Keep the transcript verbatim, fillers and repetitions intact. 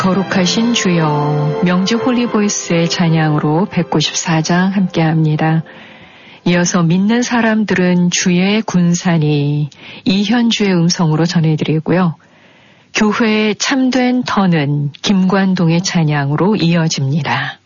거룩하신 주여, 명지 홀리보이스의 찬양으로 백구십사 장 함께합니다. 이어서 믿는 사람들은 주의 군산이 이현주의 음성으로 전해드리고요. 교회의 참된 터는 김관동의 찬양으로 이어집니다.